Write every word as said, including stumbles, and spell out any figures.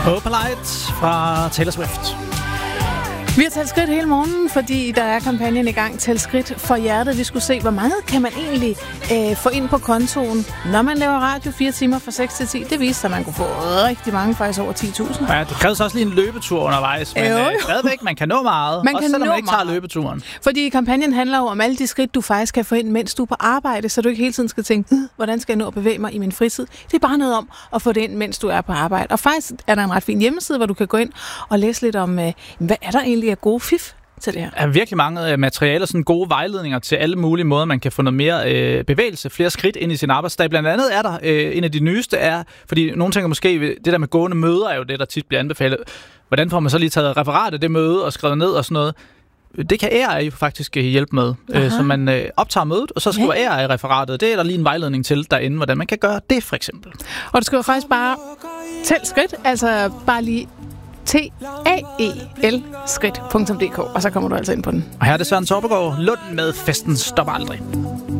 Opalite fra Taylor Swift. Vi har talt skridt hele morgenen, fordi der er kampagnen i gang. Tæl skridt for hjertet. Vi skulle se, hvor meget kan man egentlig øh, få ind på kontoen, når man laver radio fire timer fra seks til ti. Det viste sig, at man kunne få rigtig mange, faktisk over ti tusind. Ja, det kræves også lige en løbetur undervejs, men øh, stadigvæk, man kan nå meget, man også selvom man ikke tager løbeturen. Fordi kampagnen handler jo om alle de skridt, du faktisk kan få ind, mens du er på arbejde, så du ikke hele tiden skal tænke, hvordan skal jeg nå at bevæge mig i min fritid? Det er bare noget om at få det ind, mens du er på arbejde. Og faktisk er der en ret fin hjemmeside, hvor du kan gå ind og læse lidt om, øh, hvad er der egentlig af gode fif til det her? Der er virkelig mange materialer, sådan gode vejledninger til alle mulige måder, man kan få noget mere øh, bevægelse, flere skridt ind i sin arbejdsdag. Blandt andet er der øh, en af de nyeste er, fordi nogen tænker måske, det der med gående møder er jo det, der tit bliver anbefalet. Hvordan får man så lige taget referat af det møde og skrevet ned og sådan noget? Det kan A I jo faktisk hjælpe med. Øh, så man øh, optager mødet, og så skriver ja. A I referatet. Det er der lige en vejledning til derinde, hvordan man kan gøre det, for eksempel. Og du skriver faktisk bare tæl skridt, altså bare lige T A E L skridt punktum d k, og så kommer du altså ind på den. Og her er det Søren Torpegaard, Lund med Festen stopper aldrig.